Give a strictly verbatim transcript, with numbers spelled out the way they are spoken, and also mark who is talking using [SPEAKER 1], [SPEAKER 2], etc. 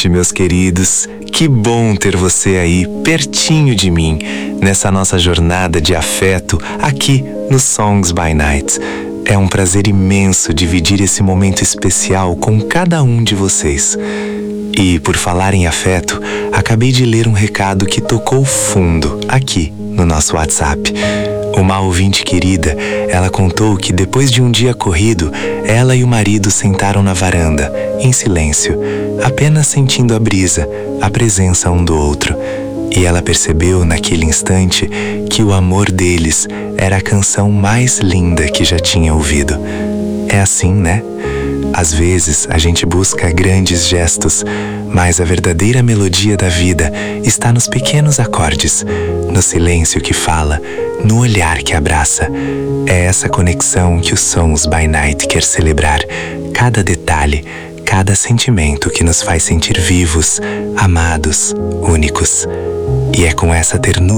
[SPEAKER 1] noite, meus queridos. Que bom ter você aí pertinho de mim, nessa nossa jornada de afeto aqui no Songs by Night. É um prazer imenso dividir esse momento especial com cada um de vocês. E por falar em afeto, acabei de ler um recado que tocou fundo aqui no nosso WhatsApp. Uma ouvinte querida, ela contou que depois de um dia corrido, ela e o marido sentaram na varanda, em silêncio, apenas sentindo a brisa, a presença um do outro. E ela percebeu naquele instante que o amor deles era a canção mais linda que já tinha ouvido. É assim, né? Às vezes a gente busca grandes gestos, mas a verdadeira melodia da vida está nos pequenos acordes, no silêncio que fala, no olhar que abraça. É essa conexão que o Songs by Night quer celebrar, cada detalhe, cada sentimento que nos faz sentir vivos, amados, únicos. E é com essa ternura